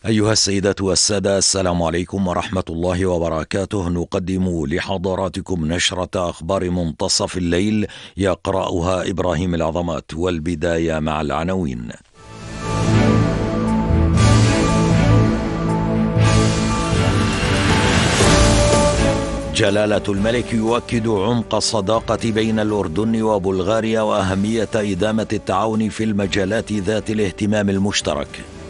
أيها السيدات والسادة، السلام عليكم ورحمة الله وبركاته. نقدم لحضراتكم نشرة أخبار منتصف الليل يقرأها إبراهيم العظمات، والبداية مع العناوين. جلالة الملك يؤكد عمق الصداقة بين الأردن وبلغاريا وأهمية إدامة التعاون في المجالات ذات الاهتمام المشترك.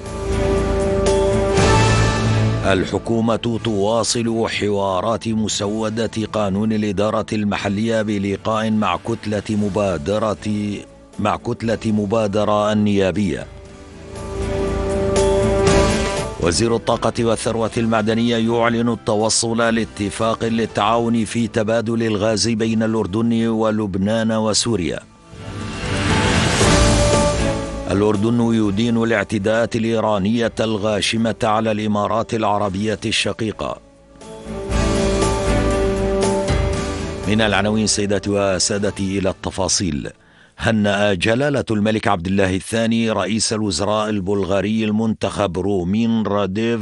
الحكومة تواصل حوارات مسودة قانون الإدارة المحلية بلقاء مع كتلة مبادرة النيابية. وزير الطاقة والثروة المعدنية يعلن التوصل لاتفاق للتعاون في تبادل الغاز بين الأردن ولبنان وسوريا. الأردن يدين الاعتداءات الإيرانية الغاشمة على الإمارات العربية الشقيقة. من العناوين سيداتي وسادتي إلى التفاصيل. هنأ جلالة الملك عبد الله الثاني رئيس الوزراء البلغاري المنتخب رومين راديف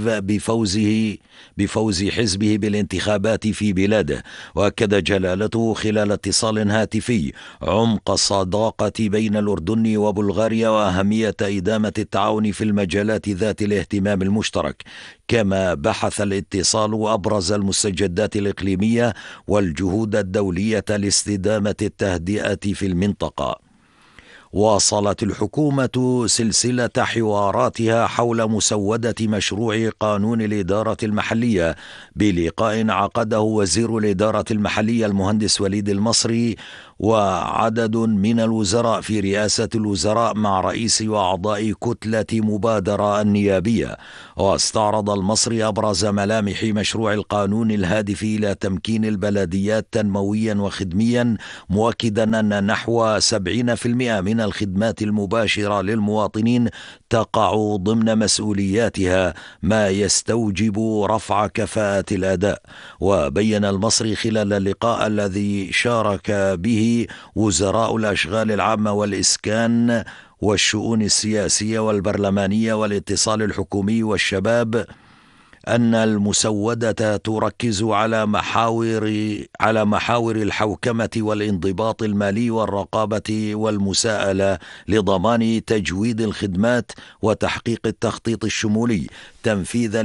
بفوز حزبه بالانتخابات في بلاده. وأكد جلالته خلال اتصال هاتفي عمق الصداقة بين الأردن وبلغاريا وأهمية إدامة التعاون في المجالات ذات الاهتمام المشترك. كما بحث الاتصال أبرز المستجدات الإقليمية والجهود الدولية لاستدامة التهدئة في المنطقة. واصلت الحكومة سلسلة حواراتها حول مسودة مشروع قانون الإدارة المحلية بلقاء عقده وزير الإدارة المحلية المهندس وليد المصري وعدد من الوزراء في رئاسة الوزراء مع رئيس وأعضاء كتلة مبادرة النيابية. واستعرض المصري أبرز ملامح مشروع القانون الهادف إلى تمكين البلديات تنمويا وخدميا، مؤكدا أن نحو 70% من الخدمات المباشرة للمواطنين تقع ضمن مسؤولياتها، ما يستوجب رفع كفاءة الأداء. وبين المصري خلال اللقاء الذي شارك به وزراء الأشغال العامة والإسكان والشؤون السياسية والبرلمانية والاتصال الحكومي والشباب أن المسودة تركز على محاور الحوكمة والانضباط المالي والرقابة والمساءلة لضمان تجويد الخدمات وتحقيق التخطيط الشمولي تنفيذا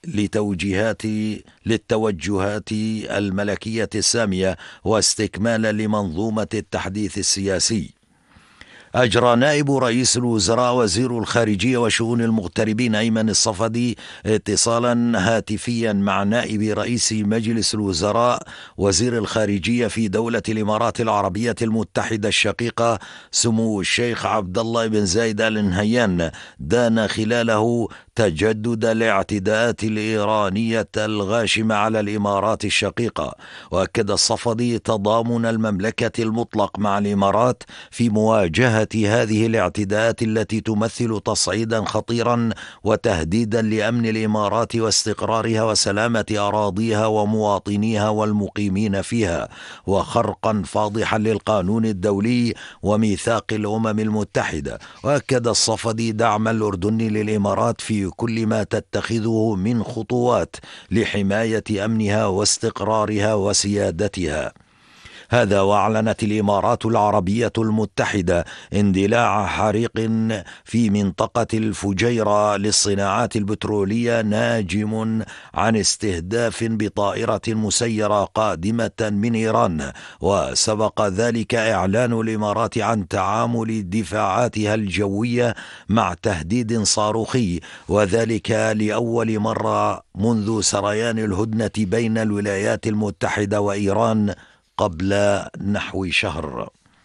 للتوجهات الملكية السامية واستكمالا لمنظومة التحديث السياسي. أجرى نائب رئيس الوزراء وزير الخارجية وشؤون المغتربين أيمن الصفدي اتصالا هاتفيا مع نائب رئيس مجلس الوزراء وزير الخارجية في دولة الإمارات العربية المتحدة الشقيقة سمو الشيخ عبد الله بن زايد آل نهيان، دان خلاله تجدد الاعتداءات الإيرانية الغاشمة على الإمارات الشقيقة. وأكد الصفدي تضامن المملكة المطلق مع الإمارات في مواجهة هذه الاعتداءات التي تمثل تصعيدا خطيرا وتهديدا لأمن الإمارات واستقرارها وسلامة أراضيها ومواطنيها والمقيمين فيها، وخرقا فاضحا للقانون الدولي وميثاق الأمم المتحدة. وأكد الصفدي دعم الأردن للإمارات في كل ما تتخذه من خطوات لحماية أمنها واستقرارها وسيادتها. هذا وأعلنت الإمارات العربية المتحدة اندلاع حريق في منطقة الفجيرة للصناعات البترولية ناجم عن استهداف بطائرة مسيرة قادمة من إيران. وسبق ذلك إعلان الإمارات عن تعامل دفاعاتها الجوية مع تهديد صاروخي، وذلك لأول مرة منذ سريان الهدنة بين الولايات المتحدة وإيران قبل نحو شهر.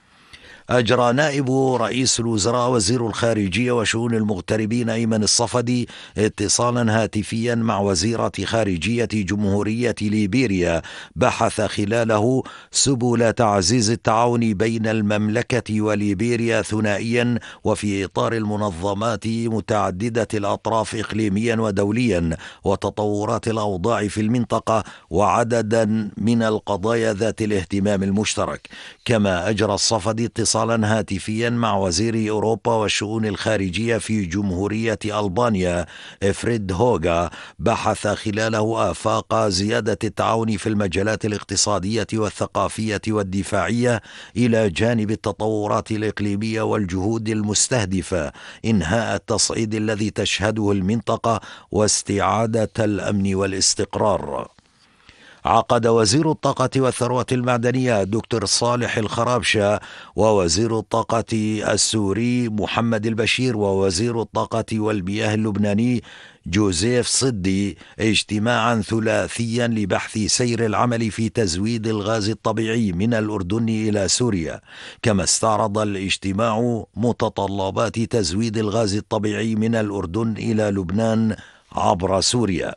أجرى نائب رئيس الوزراء وزير الخارجية وشؤون المغتربين أيمن الصفدي اتصالا هاتفيا مع وزيرة خارجية جمهورية ليبيريا، بحث خلاله سبل تعزيز التعاون بين المملكة وليبيريا ثنائيا وفي إطار المنظمات متعددة الأطراف إقليميا ودوليا وتطورات الأوضاع في المنطقة وعددا من القضايا ذات الاهتمام المشترك. كما أجرى الصفدي اتصالا اتصالا هاتفيا مع وزير أوروبا والشؤون الخارجية في جمهورية ألبانيا إفريد هوغا، بحث خلاله آفاق زيادة التعاون في المجالات الاقتصادية والثقافية والدفاعية إلى جانب التطورات الإقليمية والجهود المستهدفة إنهاء التصعيد الذي تشهده المنطقة واستعادة الأمن والاستقرار. عقد وزير الطاقة والثروة المعدنية دكتور صالح الخرابشة ووزير الطاقة السوري محمد البشير ووزير الطاقة والمياه اللبناني جوزيف صدي اجتماعا ثلاثيا لبحث سير العمل في تزويد الغاز الطبيعي من الأردن إلى سوريا، كما استعرض الاجتماع متطلبات تزويد الغاز الطبيعي من الأردن إلى لبنان عبر سوريا.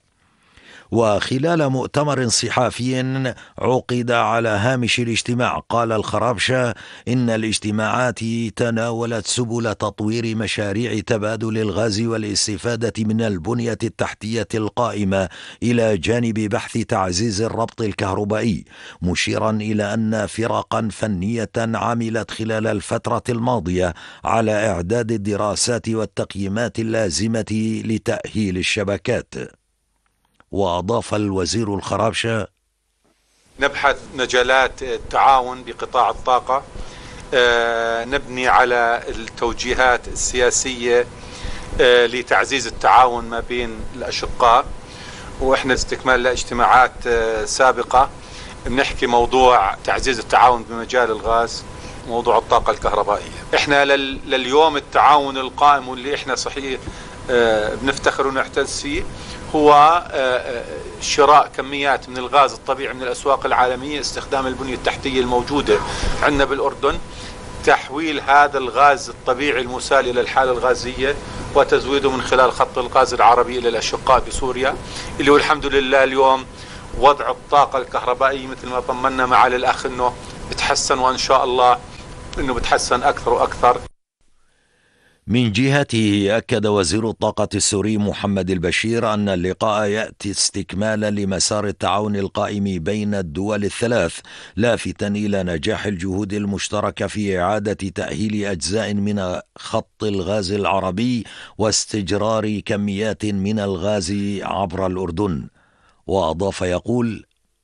وخلال مؤتمر صحافي عقد على هامش الاجتماع، قال الخرابشة إن الاجتماعات تناولت سبل تطوير مشاريع تبادل الغاز والاستفادة من البنية التحتية القائمة إلى جانب بحث تعزيز الربط الكهربائي، مشيرا إلى أن فرقا فنية عملت خلال الفترة الماضية على إعداد الدراسات والتقييمات اللازمة لتأهيل الشبكات. وأضاف الوزير الخرابشة: نبحث مجالات التعاون بقطاع الطاقة، نبني على التوجيهات السياسية لتعزيز التعاون ما بين الأشقاء، وإحنا استكمال لاجتماعات سابقة بنحكي موضوع تعزيز التعاون بمجال الغاز، موضوع الطاقة الكهربائية. إحنا لليوم التعاون القائم واللي إحنا صحيح بنفتخر ونعتز فيه هو شراء كميات من الغاز الطبيعي من الأسواق العالمية، استخدام البنية التحتية الموجودة عندنا بالأردن، تحويل هذا الغاز الطبيعي المسال إلى الحالة الغازية وتزويده من خلال خط الغاز العربي إلى الأشقاء بسوريا، اللي هو الحمد لله اليوم وضع الطاقة الكهربائية مثل ما طمنا معالي الأخ أنه بتحسن، وإن شاء الله أنه بتحسن أكثر وأكثر. من جهته أكد وزير الطاقة السوري محمد البشير أن اللقاء يأتي استكمالا لمسار التعاون القائم بين الدول الثلاث، لافتا إلى نجاح الجهود المشتركة في إعادة تأهيل أجزاء من خط الغاز العربي واستجرار كميات من الغاز عبر الأردن. وأضاف يقول: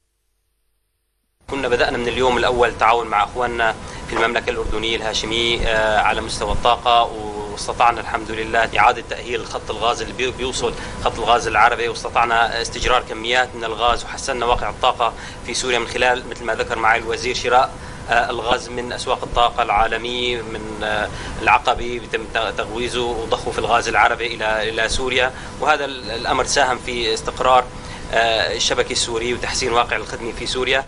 كنا بدأنا من اليوم الأول تعاون مع أخواننا في المملكة الأردنية الهاشمية على مستوى الطاقة، واستطعنا الحمد لله إعادة تأهيل خط الغاز اللي بيوصل خط الغاز العربي، واستطعنا استجرار كميات من الغاز، وحسنا واقع الطاقة في سوريا من خلال مثل ما ذكر معي الوزير شراء الغاز من أسواق الطاقة العالمية، من العقبة بيتم تغويزه وضخه في الغاز العربي إلى سوريا، وهذا الأمر ساهم في استقرار الشبكة السورية وتحسين واقع الخدمة في سوريا.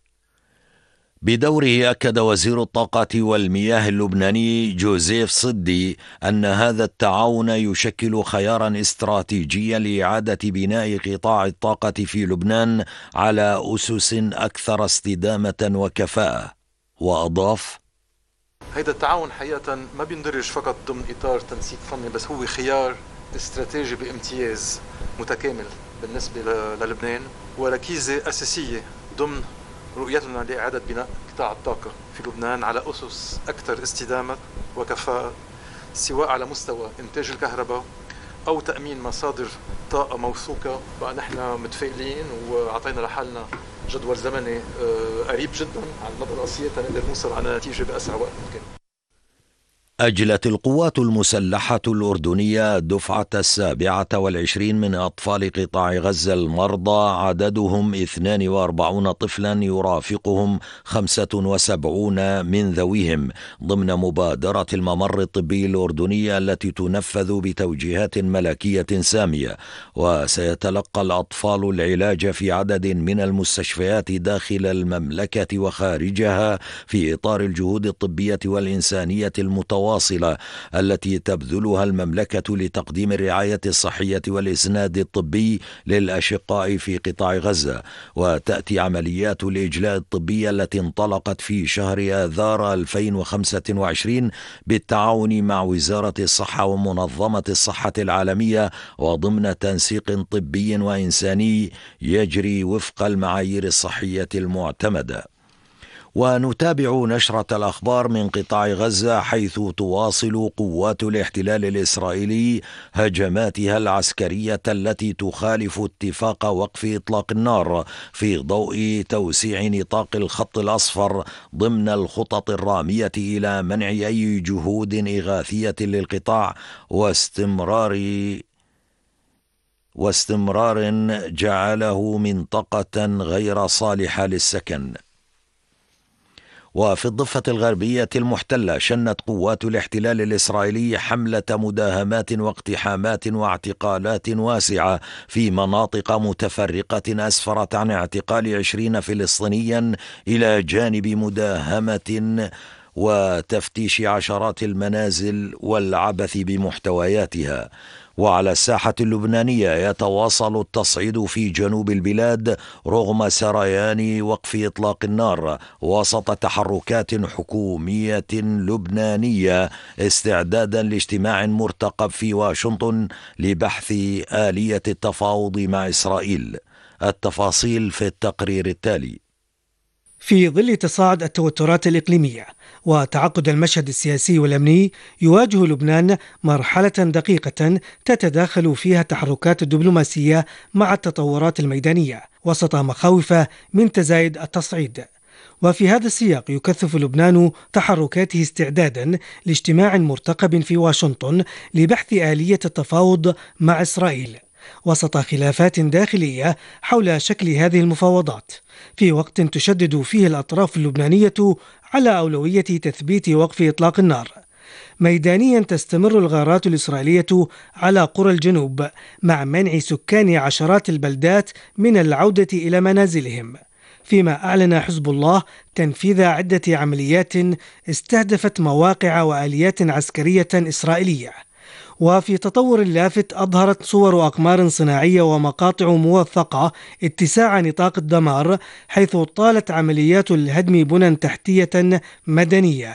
بدوره أكد وزير الطاقة والمياه اللبناني جوزيف صدي أن هذا التعاون يشكل خيارا استراتيجيا لإعادة بناء قطاع الطاقة في لبنان على أسس أكثر استدامة وكفاءة. وأضاف: هيدا التعاون حقيقة ما بيندرج فقط ضمن إطار تنسيق فني، بس هو خيار استراتيجي بامتياز متكامل بالنسبة للبنان، وركيزة أساسية ضمن رؤيتنا لإعادة بناء قطاع الطاقة في لبنان على أسس أكثر استدامة وكفاءة، سواء على مستوى إنتاج الكهرباء أو تأمين مصادر طاقة موثوقة. بقى نحن متفائلين وعطينا لحالنا جدول زمني قريب جدا على المدى القصير تنقدر نوصل على نتيجة بأسرع وقت ممكن. أجلت القوات المسلحة الأردنية الدفعة 27 من أطفال قطاع غزة المرضى، عددهم 42 طفلا يرافقهم 75 من ذويهم، ضمن مبادرة الممر الطبي الأردنية التي تنفذ بتوجيهات ملكية سامية. وسيتلقى الأطفال العلاج في عدد من المستشفيات داخل المملكة وخارجها في إطار الجهود الطبية والإنسانية المتواصلة التي تبذلها المملكة لتقديم الرعاية الصحية والإسناد الطبي للأشقاء في قطاع غزة. وتأتي عمليات الإجلاء الطبية التي انطلقت في شهر آذار 2025 بالتعاون مع وزارة الصحة ومنظمة الصحة العالمية، وضمن تنسيق طبي وإنساني يجري وفق المعايير الصحية المعتمدة. ونتابع نشرة الأخبار من قطاع غزة، حيث تواصل قوات الاحتلال الإسرائيلي هجماتها العسكرية التي تخالف اتفاق وقف إطلاق النار في ضوء توسيع نطاق الخط الأصفر ضمن الخطط الرامية إلى منع أي جهود إغاثية للقطاع واستمرار جعله منطقة غير صالحة للسكن. وفي الضفة الغربية المحتلة شنت قوات الاحتلال الإسرائيلي حملة مداهمات واقتحامات واعتقالات واسعة في مناطق متفرقة أسفرت عن اعتقال 20 فلسطينيا إلى جانب مداهمة وتفتيش عشرات المنازل والعبث بمحتوياتها. وعلى الساحة اللبنانية يتواصل التصعيد في جنوب البلاد رغم سريان وقف إطلاق النار وسط تحركات حكومية لبنانية استعدادا لاجتماع مرتقب في واشنطن لبحث آلية التفاوض مع إسرائيل. التفاصيل في التقرير التالي. في ظل تصاعد التوترات الإقليمية وتعقد المشهد السياسي والأمني، يواجه لبنان مرحلة دقيقة تتداخل فيها التحركات الدبلوماسية مع التطورات الميدانية وسط مخاوف من تزايد التصعيد. وفي هذا السياق يكثف لبنان تحركاته استعدادا لاجتماع مرتقب في واشنطن لبحث آلية التفاوض مع إسرائيل وسط خلافات داخلية حول شكل هذه المفاوضات، في وقت تشدد فيه الأطراف اللبنانية على أولوية تثبيت وقف إطلاق النار. ميدانيا تستمر الغارات الإسرائيلية على قرى الجنوب مع منع سكان عشرات البلدات من العودة إلى منازلهم، فيما أعلن حزب الله تنفيذ عدة عمليات استهدفت مواقع وآليات عسكرية إسرائيلية. وفي تطور لافت أظهرت صور أقمار صناعية ومقاطع موثقة اتساع نطاق الدمار، حيث طالت عمليات الهدم بنى تحتية مدنية